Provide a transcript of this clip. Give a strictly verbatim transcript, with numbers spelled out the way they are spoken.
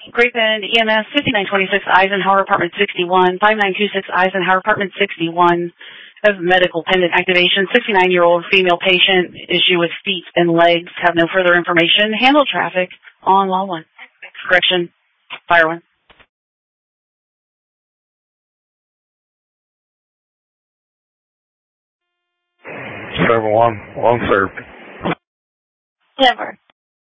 Grape Bend E M S, fifty-nine twenty-six Eisenhower, apartment sixty-one, five nine two six Eisenhower, apartment sixty-one. Of medical pendant activation, sixty-nine-year-old female patient, issue with feet and legs, have no further information. Handle traffic on law one. Correction, fire one. Seven one, one served. Never.